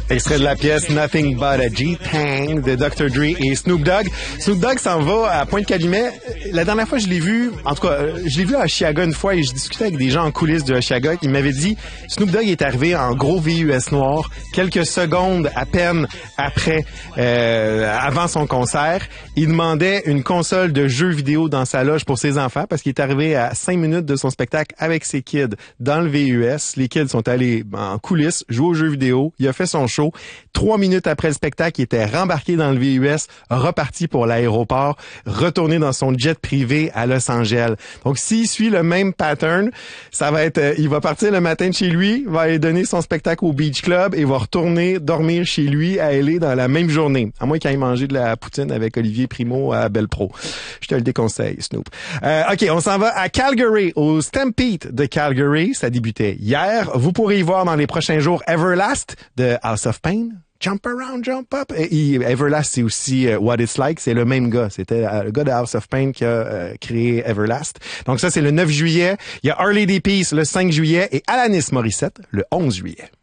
Extrait de la pièce Nothing But a G-Tang de Dr. Dre et Snoop Dogg. Snoop Dogg s'en va à Pointe-Calumet. La dernière fois, je l'ai vu, en tout cas, je l'ai vu à Oshiaga une fois et je discutais avec des gens en coulisses de Oshiaga. Ils m'avaient dit, Snoop Dogg est arrivé en gros VUS noir quelques secondes à peine après, avant son concert. Il demandait une console de jeux vidéo dans sa loge pour ses enfants parce qu'il est arrivé à 5 minutes de son spectacle avec ses kids dans le VUS. Les kids sont allés en coulisses jouer aux jeux vidéo. Il a fait son show. 3 minutes après le spectacle, il était rembarqué dans le VUS, reparti pour l'aéroport, retourné dans son jet privé à Los Angeles. Donc, s'il suit le même pattern, ça va être, il va partir le matin de chez lui, va aller donner son spectacle au Beach Club et va retourner dormir chez lui à LA dans la même journée. À moins qu'il aille manger de la poutine avec Olivier Primo à Belpro. Je te le déconseille, Snoop. OK, on s'en va à Calgary, au Stampede de Calgary. Ça débutait hier. Vous pourrez y voir dans les prochains jours Everlast de House of Pain. Jump around, jump up. Et Everlast, c'est aussi What It's Like. C'est le même gars. C'était le gars de House of Pain qui a créé Everlast. Donc ça, c'est le 9 juillet. Il y a Harley D. Peace le 5 juillet et Alanis Morissette le 11 juillet.